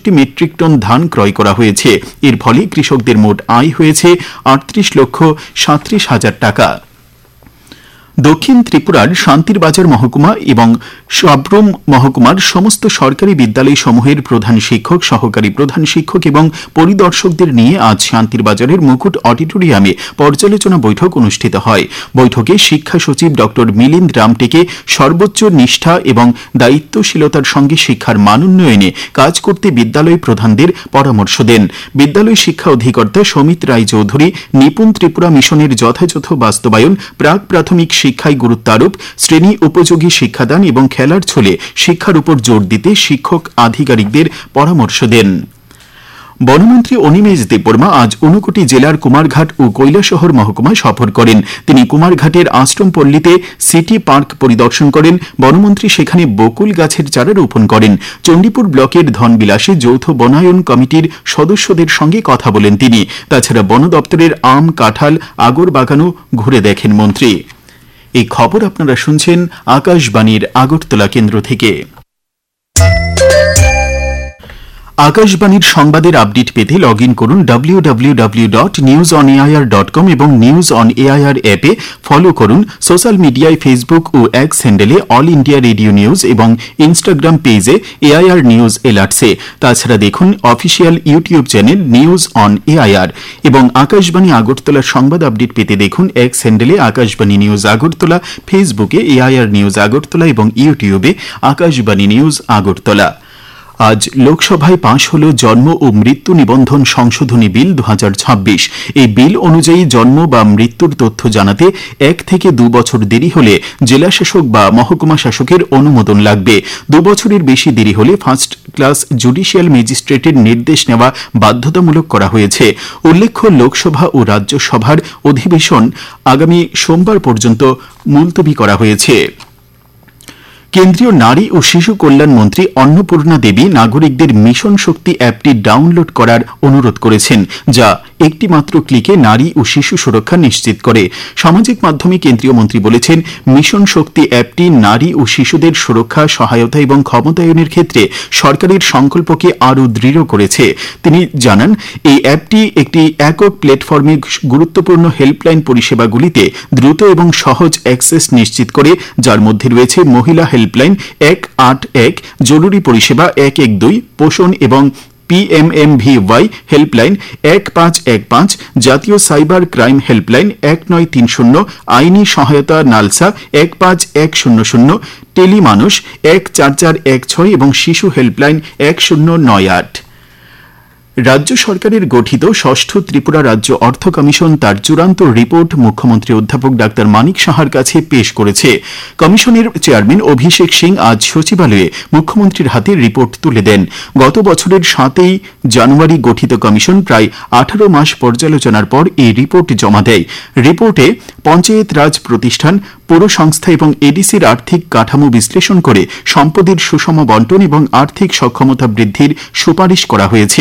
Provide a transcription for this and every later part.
Metric ton ধান ক্রয় করা হয়েছে। এর ফলে কৃষকদের মোট আয় হয়েছে 38,37,000 টাকা। দক্ষিণ ত্রিপুরার শান্তিরবাজার মহকুমা এবং সাব্রুম মহকুমার সমস্ত সরকারি বিদ্যালয়সমূহের প্রধান শিক্ষক, সহকারী প্রধান শিক্ষক এবং পরিদর্শকদের নিয়ে আজ শান্তিরবাজারের মুকুট অডিটোরিয়ামে পর্যালোচনা বৈঠক অনুষ্ঠিত হয়। বৈঠকে শিক্ষা সচিব ড মিলিন্দ রামটেকে সর্বোচ্চ নিষ্ঠা এবং দায়িত্বশীলতার সঙ্গে শিক্ষার মান উন্নয়নে কাজ করতে বিদ্যালয় প্রধানদের পরামর্শ দেন। বিদ্যালয় শিক্ষা অধিকর্তা সমিত রায় চৌধুরী নিপুণ ত্রিপুরা মিশনের যথাযথ বাস্তবায়ন, প্রাক প্রাথমিক শিক্ষায় গুরুত্ব আরোপ, শ্রেণী উপযোগী শিক্ষাদান এবং খেলার ছলে শিক্ষার উপর জোর দিতে শিক্ষক আধিকারিকদের পরামর্শ দেন। বনমন্ত্রী অনিমেষ দেববর্মা আজ ঊনকোটি জেলার কুমারঘাট ও কৈলাসহর মহকুমায় সফর করেন। তিনি কুমারঘাটের আশ্রমপল্লীতে সিটি পার্ক পরিদর্শন করেন। বনমন্ত্রী সেখানে বকুল গাছের চারা রোপণ করেন। চণ্ডীপুর ব্লকের ধনবিলাসে যৌথ বনায়ন কমিটির সদস্যদের সঙ্গে কথা বলেন তিনি। তাছাড়া বন দপ্তরের আম, কাঁঠাল, আগর বাগানও ঘুরে দেখেন মন্ত্রী। এই খবর আপনারা শুনছেন আকাশবাণীর আগরতলা কেন্দ্র থেকে। আকাশবাণীর সংবাদের আপডেট পেতে লগ ইন করুন www.newsonair.com এবং নিউজ অন এআইআর অ্যাপে ফলো করুন। সোশ্যাল মিডিয়ায় ফেসবুক ও এক্স হ্যান্ডেলে অল ইন্ডিয়া রেডিও নিউজ এবং ইনস্টাগ্রাম পেজে এআইআর নিউজ এলার্টসে। তাছাড়া দেখুন official YouTube channel news on AIR এবং আকাশবাণী আগরতলার সংবাদ আপডেট পেতে দেখুন এক্স হ্যান্ডেলে আকাশবাণী নিউজ আগরতলা, ফেসবুকে এআইআর নিউজ আগরতলা এবং ইউটিউবে আকাশবাণী নিউজ আগরতলা। আজ লোকসভায় পাশ হল জন্ম ও মৃত্যু নিবন্ধন সংশোধনী বিল 2026। এই বিল অনুযায়ী জন্ম বা মৃত্যুর তথ্য জানাতে 1 থেকে 2 বছর দেরি হলে জেলা শাসক বা মহকুমা শাসকের অনুমোদন লাগবে। 2 বছরের বেশি দেরি হলে ফার্স্ট ক্লাস জুডিশিয়াল ম্যাজিস্ট্রেটের নির্দেশ নেওয়া বাধ্যতামূলক করা হয়েছে। উল্লেখ্য, লোকসভা ও রাজ্যসভার অধিবেশন আগামী সোমবার পর্যন্ত মুলতবি করা হয়েছে। কেন্দ্রীয় নারী ও শিশু কল্যাণ মন্ত্রী অন্নপূর্ণা দেবী নাগরিকদের মিশন শক্তি অ্যাপটি ডাউনলোড করার অনুরোধ করেছেন, যা একটি মাত্র ক্লিকে নারী ও শিশু সুরক্ষা নিশ্চিত করে। সামাজিক মাধ্যমে কেন্দ্রীয় মন্ত্রী বলেছেন, মিশন শক্তি অ্যাপটি নারী ও শিশুদের সুরক্ষা, সহায়তা এবং ক্ষমতায়নের ক্ষেত্রে সরকারের সংকল্পকে আরও দৃঢ় করেছে। তিনি জানান, এই অ্যাপটি একটি একক প্ল্যাটফর্মে গুরুত্বপূর্ণ হেল্পলাইন পরিষেবাগুলিতে দ্রুত এবং সহজ অ্যাক্সেস নিশ্চিত করে, যার মধ্যে রয়েছে মহিলা হেল্পলাইন 181, জরুরি পরিষেবা 112, পোষণ এবং PMMVY হেল্পলাইন 1515, জাতীয় সাইবার ক্রাইম হেল্পলাইন 1930, আইনি সহায়তা নালসা 15100, টেলিমানুষ 14416 এবং শিশু হেল্পলাইন 1098। রাজ্য সরকারের গঠিত ষষ্ঠ ত্রিপুরা রাজ্য অর্থ কমিশন তার চূড়ান্ত রিপোর্ট মুখ্যমন্ত্রী অধ্যাপক ডা মানিক সাহার কাছে পেশ করেছে। কমিশনের চেয়ারম্যান অভিষেক সিং আজ সচিবালয়ে মুখ্যমন্ত্রীর হাতে রিপোর্ট তুলে দেন। গত বছরের 7 জানুয়ারি গঠিত কমিশন প্রায় 18 মাস পর্যালোচনার পর এই রিপোর্ট জমা দেয়। রিপোর্টে পঞ্চায়েত রাজ প্রতিষ্ঠান, পৌর সংস্থা এবং এডিসির আর্থিক কাঠামো বিশ্লেষণ করে সম্পদের সুষম বন্টন এবং আর্থিক সক্ষমতা বৃদ্ধির সুপারিশ করা হয়েছে।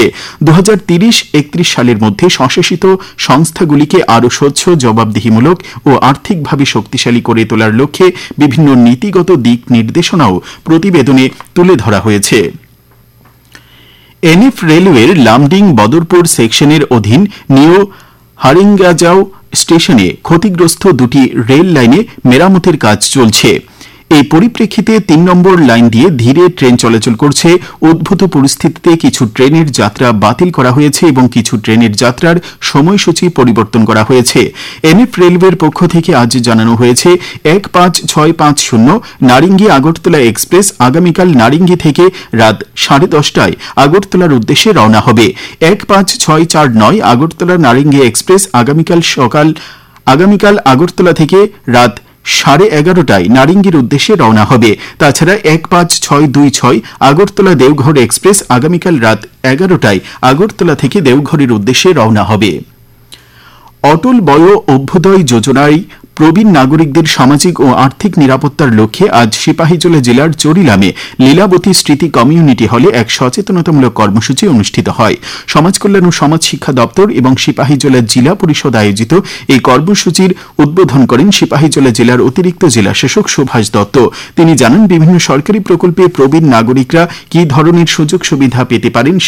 2030-31 সালের মধ্যে স্বশাসিত সংস্থাগুলিকে আরও স্বচ্ছ, জবাবদিহিমূলক ও আর্থিকভাবে শক্তিশালী করে তোলার লক্ষ্যে বিভিন্ন নীতিগত দিক নির্দেশনাও প্রতিবেদনে তুলে ধরা হয়েছে। এনএফ রেলওয়ের লামডিং বদরপুর সেকশনের অধীন নিউ হারিঙ্গাজাও স্টেশনে ক্ষতিগ্রস্ত 2টি রেল লাইনে মেরামতের কাজ চলছে। এই পরিপ্রেক্ষিতে 3 নম্বর লাইন দিয়ে ধীরে ট্রেন চলাচল করছে। উদ্ভূত পরিস্থিতিতে কিছু ট্রেনের যাত্রা বাতিল করা হয়েছে এবং কিছু ট্রেনের যাত্রার সময়সূচি পরিবর্তন করা হয়েছে। এনএফ রেলওয়ের পক্ষ থেকে আজ জানানো হয়েছে, 15650 নারিঙ্গি আগরতলা এক্সপ্রেস আগামীকাল নারিঙ্গি থেকে রাত 10:30টায় আগরতলার উদ্দেশ্যে রওনা হবে। 15649 আগরতলা নারিঙ্গি এক্সপ্রেস আগামীকাল আগরতলা থেকে রাত 11:30টায় নারিঙ্গির উদ্দেশ্যে রওনা হবে। তাছাড়া 15626 আগরতলা দেওঘর এক্সপ্রেস আগামীকাল রাত 11টায় আগরতলা থেকে দেওঘরের উদ্দেশ্যে রওনা হবে। অটল বয় অভ্যুদয় যোজনায় প্রবীণ নাগরিকদের সামাজিক ও আর্থিক নিরাপত্তার লক্ষ্যে আজ সিপাহীজলা জেলার চরিলামে লীলাবতী স্মৃতি কমিউনিটি হলে এক সচেতনতামূলক কর্মসূচি অনুষ্ঠিত হয়। সমাজ কল্যাণ ও সমাজ শিক্ষা দপ্তর এবং সিপাহীজলা জেলা পরিষদ আয়োজিত এই কর্মসূচির উদ্বোধন করেন সিপাহীজলা জেলার অতিরিক্ত জেলা শাসক সুভাষ দত্ত। তিনি জানান, বিভিন্ন সরকারি প্রকল্পে প্রবীণ নাগরিকরা কি ধরনের সুযোগ সুবিধা পেতে পারেন